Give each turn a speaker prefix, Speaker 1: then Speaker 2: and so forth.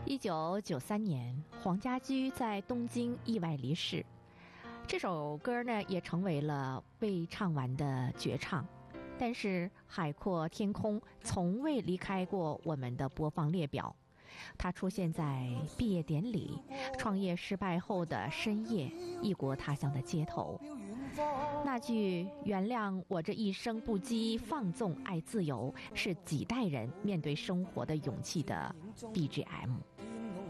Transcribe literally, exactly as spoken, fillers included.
Speaker 1: 一九九三年，黄家驹在东京意外离世。这首歌呢，也成为了未唱完的绝唱。但是，海阔天空从未离开过我们的播放列表。它出现在毕业典礼、创业失败后的深夜、异国他乡的街头。那句“原谅我这一生不羁放纵爱自由”，是几代人面对生活的勇气的 B G M。